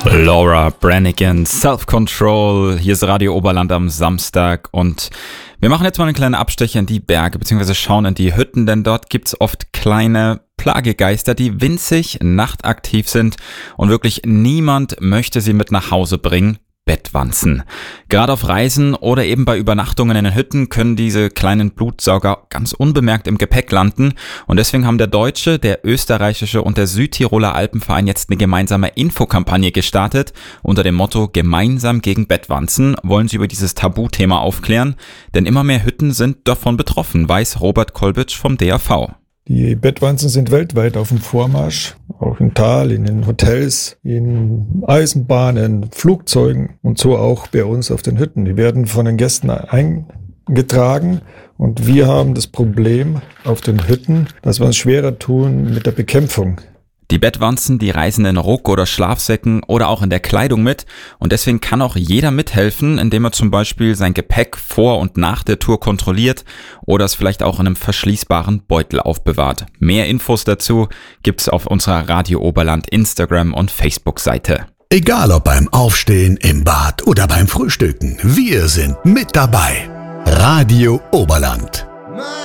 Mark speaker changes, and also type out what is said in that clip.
Speaker 1: Laura Branigan, Self-Control, hier ist Radio Oberland am Samstag und wir machen jetzt mal einen kleinen Abstecher in die Berge, beziehungsweise schauen in die Hütten, denn dort gibt's oft kleine Plagegeister, die winzig nachtaktiv sind und wirklich niemand möchte sie mit nach Hause bringen. Bettwanzen. Gerade auf Reisen oder eben bei Übernachtungen in den Hütten können diese kleinen Blutsauger ganz unbemerkt im Gepäck landen und deswegen haben der deutsche, der österreichische und der Südtiroler Alpenverein jetzt eine gemeinsame Infokampagne gestartet. Unter dem Motto Gemeinsam gegen Bettwanzen wollen sie über dieses Tabuthema aufklären, denn immer mehr Hütten sind davon betroffen, weiß Robert Kolbitsch vom DAV.
Speaker 2: Die Bettwanzen sind weltweit auf dem Vormarsch, auch im Tal, in den Hotels, in Eisenbahnen, Flugzeugen und so auch bei uns auf den Hütten. Die werden von den Gästen eingetragen und wir haben das Problem auf den Hütten, dass wir uns schwerer tun mit der Bekämpfung.
Speaker 1: Die Bettwanzen, die reisen in Ruck- oder Schlafsäcken oder auch in der Kleidung mit und deswegen kann auch jeder mithelfen, indem er zum Beispiel sein Gepäck vor und nach der Tour kontrolliert oder es vielleicht auch in einem verschließbaren Beutel aufbewahrt. Mehr Infos dazu gibt's auf unserer Radio Oberland Instagram- und Facebook-Seite.
Speaker 3: Egal ob beim Aufstehen, im Bad oder beim Frühstücken, wir sind mit dabei. Radio Oberland.